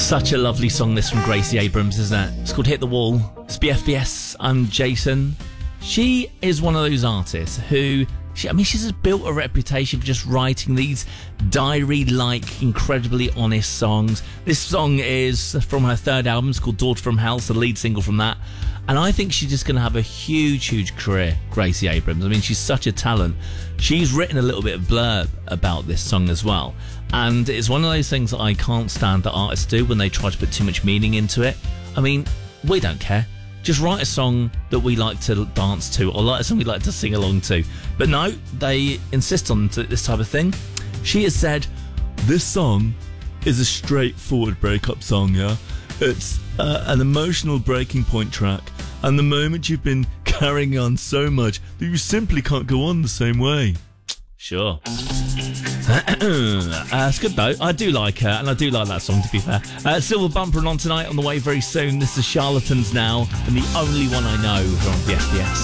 Such a lovely song, this from Gracie Abrams, isn't it? It's called Hit the Wall. It's BFBS. I'm Jason. She is one of those artists who, she's just built a reputation for just writing these diary-like, incredibly honest songs. This song is from her third album. It's called Daughter from Hell. It's the lead single from that. And I think she's just going to have a huge, huge career, Gracie Abrams. I mean, she's such a talent. She's written a little bit of blurb about this song as well. And it's one of those things that I can't stand that artists do when they try to put too much meaning into it. I mean, we don't care. Just write a song that we like to dance to, or like a song we like to sing along to. But no, they insist on this type of thing. She has said, this song is a straightforward breakup song, yeah? It's an emotional breaking point track, and the moment you've been carrying on so much that you simply can't go on the same way. Sure. It's good though. I do like her, and I do like that song, to be fair. Silver Bumper on tonight, on the way very soon. This is Charlatans now, and the only one I know from the FBS.